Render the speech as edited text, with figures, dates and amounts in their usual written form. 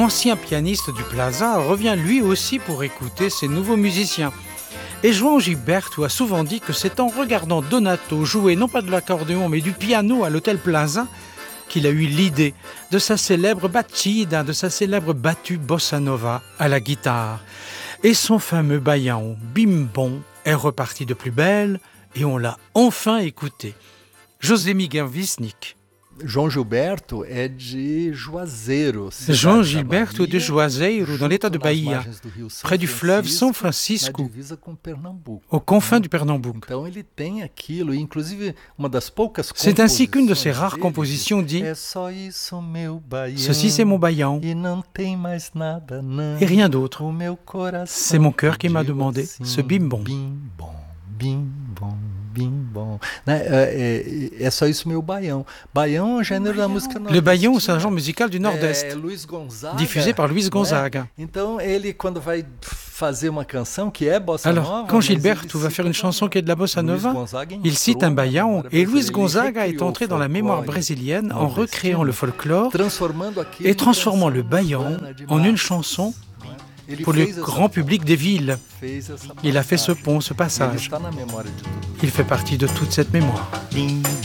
Ancien pianiste du Plaza, revient lui aussi pour écouter ces nouveaux musiciens. Et João Gilberto a souvent dit que c'est en regardant Donato jouer non pas de l'accordéon mais du piano à l'hôtel Plaza qu'il a eu l'idée de sa célèbre batida, de sa célèbre battue bossa nova à la guitare. Et son fameux baião, Bim Bom, est reparti de plus belle et on l'a enfin écouté. José Miguel Wisnik. João Gilberto est de Juazeiro. João Gilberto est de Juazeiro, dans l'état de Bahia, près du fleuve São Francisco, aux confins du Pernambouc. C'est ainsi qu'une de ses rares compositions dit « Ceci c'est mon baião et rien d'autre. C'est mon cœur qui m'a demandé ce bim-bom. » É só isso meu baião. Baião é um gênero da música nordestina. Le baião, c'est un genre musical du Nord-Est, diffusé par Luiz Gonzaga. Então ele quando vai fazer uma canção que é bossa nova. Alors, quand Gilberto va faire une chanson qui est de la bossa nova, il cite un baião et Luiz Gonzaga est entré dans la mémoire brésilienne en recréant le folklore et transformant le baião en une chanson pour le grand public des villes. Il a fait ce pont, ce passage. Il fait partie de toute cette mémoire.